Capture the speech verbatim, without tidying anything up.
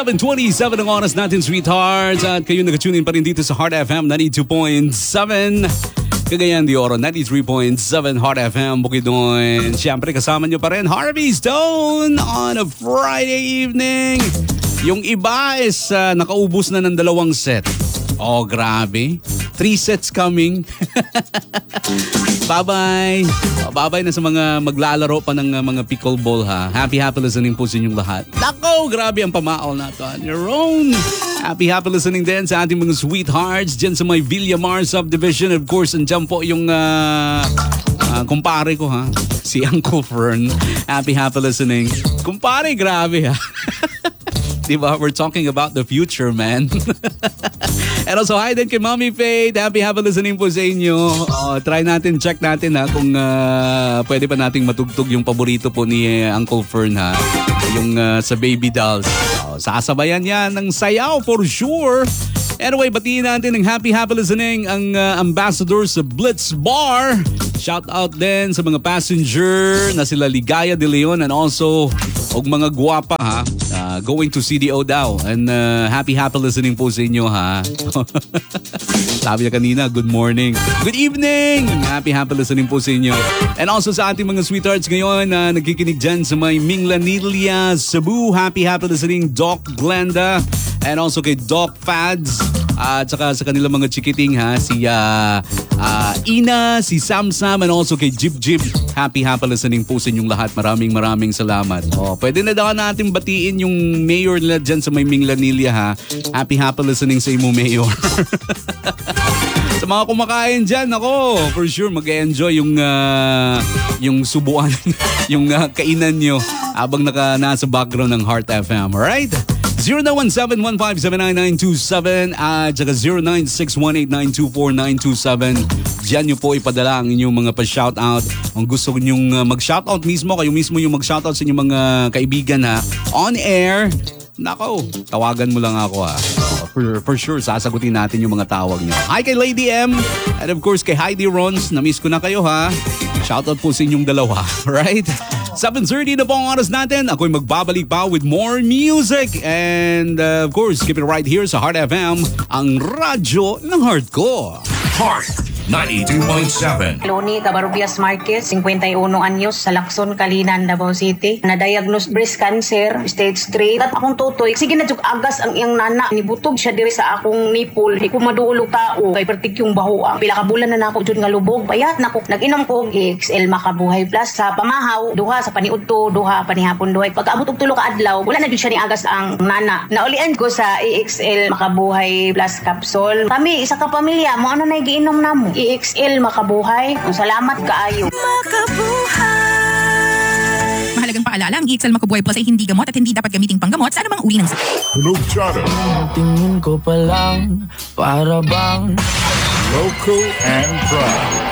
seven twenty-seven ang oras natin, sweethearts. At kayo nag-tune in pa rin dito sa Heart F M ninety-two point seven. Cagayan de Oro, ninety-three point seven Heart F M, Bukidnon. Siyempre kasama nyo pa rin Harvey Stone on a Friday evening. Yung iba is uh, nakaubos na ng dalawang set. Oh, grabe. Three sets coming. Bye-bye. Oh, bye-bye na sa mga maglalaro pa ng uh, mga pickleball, ha. Happy, happy listening po sa inyong lahat. Nako, grabe ang pamaol na to on your own. Happy, happy listening din sa ating mga sweethearts dyan sa may Villamar subdivision. Of course, andyan po yung uh, uh, kumpare ko, ha. Si Uncle Fern. Happy, happy listening. Kumpare, grabe, ha. Diba? We're talking about the future, man. And also, hi din kay Mommy Faith. Happy, happy listening po sa inyo. Uh, try natin, check natin ha kung uh, pwede pa nating matugtog yung paborito po ni uh, Uncle Fern, ha. Yung uh, sa Baby Dolls. Uh, sasabayan yan ng sayaw for sure. Anyway, batiin natin ng happy, happy listening ang uh, ambassador sa Blitz Bar. Shout out din sa mga passenger na sila Ligaya de Leon and also og mga guwapa, ha. Uh, going to C D O daw. And uh, happy, happy listening po sa inyo, ha. Sabi niya kanina, good morning. Good evening! Happy, happy listening po sa inyo. And also sa ating mga sweethearts ngayon na uh, nagkikinig dyan sa may Minglanilla, Cebu. Happy, happy listening, Doc Glenda. And also kay Doc Fads. At uh, saka sa kanilang mga chikiting, ha. Si uh, uh, Ina, si Samsam, and also kay Jib Jib. Happy, happy listening po sa inyong lahat. Maraming maraming salamat. Oh, pwede na daw natin batiin yung mayor nila dyan sa may Minglanilla, ha. Happy, happy listening sa imo, mayor. Sa mga kumakain dyan, ako, for sure mag-enjoy yung uh, yung subuan, yung uh, kainan nyo habang naka, nasa background ng Heart F M. Alright? zero nine one seven one five seven nine nine two seven at saka zero nine six one eight nine two four nine two seven. Diyan nyo po ipadala ang inyong mga pa-shoutout. Kung gusto nyong uh, mag-shoutout mismo, kayo mismo yung mag-shoutout sa inyong mga kaibigan, ha. On air, nako, tawagan mo lang ako, ha. For, for sure, sasagutin natin yung mga tawag nyo. Hi kay Lady M and of course kay Heidi Rons. Na-miss ko na kayo, ha. Shoutout po sa inyong dalawa, right? seven thirty na po ang oras natin. Ako'y magbabalik pa with more music. And uh, of course, keep it right here sa Heart F M, ang radyo ng heart ko. Heart ninety-two point seven. Loni Cabarubias Marquez, fifty-one anyos, sa Lacson, Kalinan, Davao City. Na-diagnose breast cancer, stage three. At akong tutoy, sige na, agas ang iyang nana. Nibutog siya diri sa akong nipple. Di ko maduulog tao. Kay pertik yung baho. Pila ka bulan na nako dyan nga lubog. Payat na ko. Nag-inom ko E X L Makabuhay Plus sa pamahaw. Duha sa paniud to, duha panihapon duhay. Pagkaabot og tulo ka adlaw, wala na dyan siya ni agas ang nana. Naulian ko sa E X L Makabuhay Plus capsule. Kami, isa ka pamilya, mo ano na giinom namo. E X L Makabuhay. Salamat kaayo. Makabuhay. Mahalagang paalala, ang E X L Makabuhay Plus ay hindi gamot at hindi dapat gamiting panggamot sa anumang uri ng sakit. Tunog Channel. Tingin ko pa lang para bang Local and proud.